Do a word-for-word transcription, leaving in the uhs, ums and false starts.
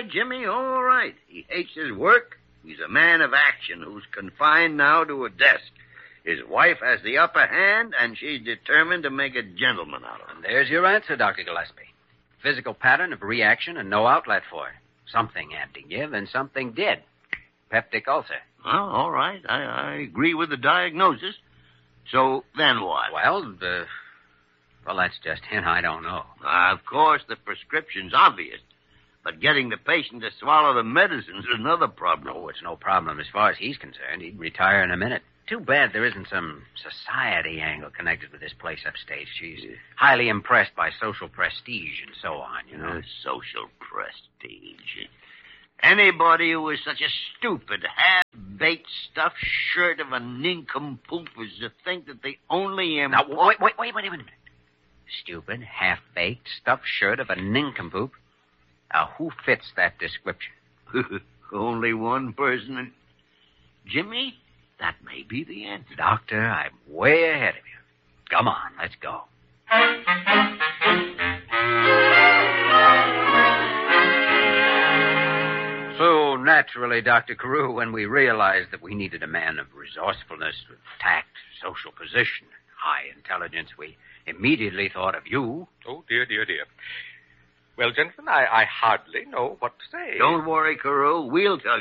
right, Jimmy, all right. He hates his work. He's a man of action who's confined now to a desk. His wife has the upper hand, and she's determined to make a gentleman out of him. And there's your answer, Doctor Gillespie. Physical pattern of reaction and no outlet for it. Something had to give, and something did. Peptic ulcer. Well, all right. I, I agree with the diagnosis. So then what? Well, uh, well, that's just hint. I don't know. Uh, of course, the prescription's obvious. But getting the patient to swallow the medicine's another problem. Oh, it's no problem as far as he's concerned. He'd retire in a minute. Too bad there isn't some society angle connected with this place upstate. She's highly impressed by social prestige and so on, you know. Uh, social prestige. Anybody who is such a stupid, half-baked, stuffed shirt of a nincompoop is to think that the only... Im- now, wait, wait, wait, wait a minute. Stupid, half-baked, stuffed shirt of a nincompoop. Now, who fits that description? Only one person. Jimmy, that may be the answer. Doctor, I'm way ahead of you. Come on, let's go. So, naturally, Doctor Carew, when we realized that we needed a man of resourcefulness, with tact, social position, high intelligence, we immediately thought of you. Oh, dear, dear, dear. Well, gentlemen, I, I hardly know what to say. Don't worry, Carew. We'll tell